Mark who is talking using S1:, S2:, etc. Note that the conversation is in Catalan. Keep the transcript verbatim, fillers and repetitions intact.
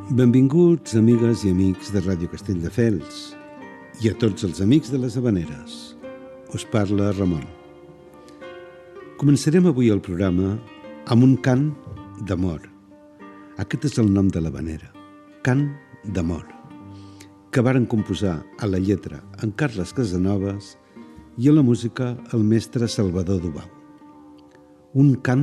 S1: Benvinguts, amigues i amics de Ràdio Castelldefels i a tots els amics de les Havaneres. Us parla Ramon. Començarem avui el programa amb un cant d'amor. Aquest és el nom de l'Havanera, Cant d'amor, que varen composar a la lletra en Carles Casanovas i a la música el mestre Salvador Dubau. Un cant